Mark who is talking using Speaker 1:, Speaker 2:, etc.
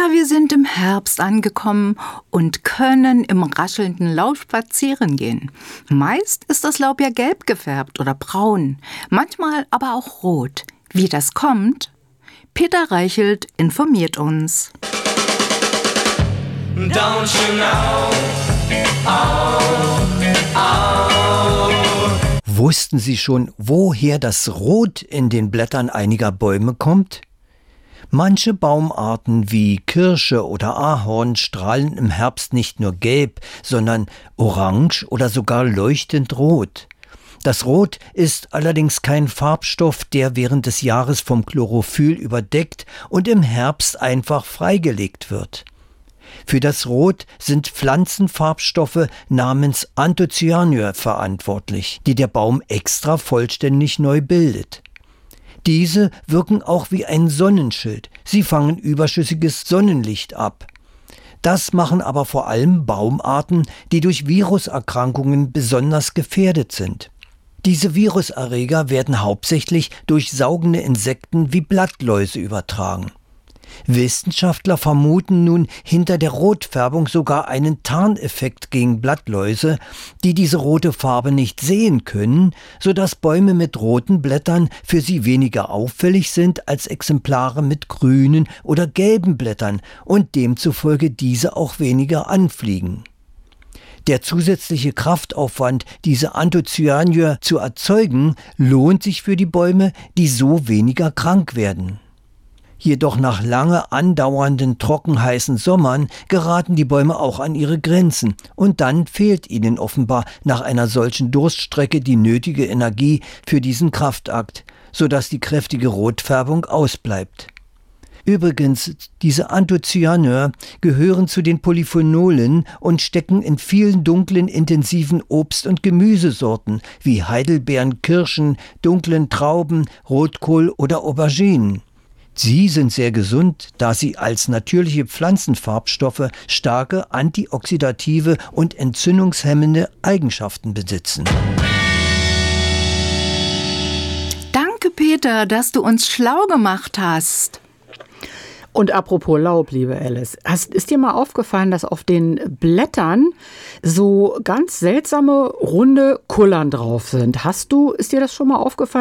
Speaker 1: wir sind im Herbst angekommen und können im raschelnden Laub spazieren gehen. Meist ist das Laub ja gelb gefärbt oder braun, manchmal aber auch rot. Wie das kommt? Peter Reichelt informiert uns.
Speaker 2: Don't you know? Oh, oh.
Speaker 3: Wussten Sie schon, woher das Rot in den Blättern einiger Bäume kommt? Manche Baumarten wie Kirsche oder Ahorn strahlen im Herbst nicht nur gelb, sondern orange oder sogar leuchtend rot. Das Rot ist allerdings kein Farbstoff, der während des Jahres vom Chlorophyll überdeckt und im Herbst einfach freigelegt wird. Für das Rot sind Pflanzenfarbstoffe namens Anthocyanure verantwortlich, die der Baum extra vollständig neu bildet. Diese wirken auch wie ein Sonnenschild. Sie fangen überschüssiges Sonnenlicht ab. Das machen aber vor allem Baumarten, die durch Viruserkrankungen besonders gefährdet sind. Diese Viruserreger werden hauptsächlich durch saugende Insekten wie Blattläuse übertragen. Wissenschaftler vermuten nun hinter der Rotfärbung sogar einen Tarneffekt gegen Blattläuse, die diese rote Farbe nicht sehen können, sodass Bäume mit roten Blättern für sie weniger auffällig sind als Exemplare mit grünen oder gelben Blättern und demzufolge diese auch weniger anfliegen. Der zusätzliche Kraftaufwand, diese Anthocyanure zu erzeugen, lohnt sich für die Bäume, die so weniger krank werden. Jedoch nach lange andauernden trockenheißen Sommern geraten die Bäume auch an ihre Grenzen und dann fehlt ihnen offenbar nach einer solchen Durststrecke die nötige Energie für diesen Kraftakt, sodass die kräftige Rotfärbung ausbleibt. Übrigens, diese Anthocyanure gehören zu den Polyphenolen und stecken in vielen dunklen, intensiven Obst- und Gemüsesorten wie Heidelbeeren, Kirschen, dunklen Trauben, Rotkohl oder Auberginen. Sie sind sehr gesund, da sie als natürliche Pflanzenfarbstoffe starke antioxidative und entzündungshemmende Eigenschaften besitzen.
Speaker 1: Danke, Peter, dass du uns schlau gemacht hast.
Speaker 4: Und apropos Laub, liebe Alice, ist dir mal aufgefallen, dass auf den Blättern so ganz seltsame, runde Kullern drauf sind? Ist dir das schon mal aufgefallen?